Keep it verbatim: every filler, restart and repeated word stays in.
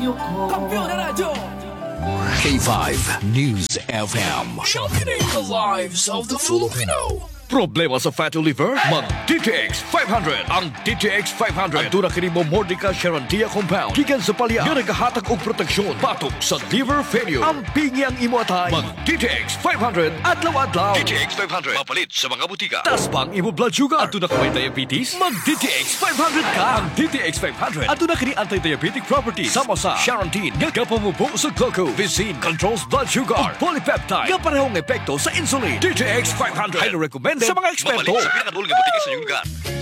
radyo ko. Kampiyon na radyo! K five News F M. Sharpening the lives of the Filipino. Problema sa fatty liver? Mag-D T X five hundred. Ang D T X five hundred ang tunang kini mo Mordica Sharantia compound. Gikan sa palya nga nagahatag og proteksyon batok sa liver failure. Ang pingi ang imo atay. Mag-D T X five hundred adlaw-adlaw. D T X five hundred. Mapalit sa mga butika. Tas pang imo blood sugar. Ato na kamay diabetes? Mag-D T X five hundred ka. Ang D T X five hundred ato na kini anti-diabetic properties. Sama sa Sharantin nga kapamubo sa glucose. Visin controls blood sugar. Polypeptide nga parehong epekto sa insulin. D T X five hundred. Highly recommended sa mga eksperto. Mapalit sa pinakadulong butika sa iyong lugar.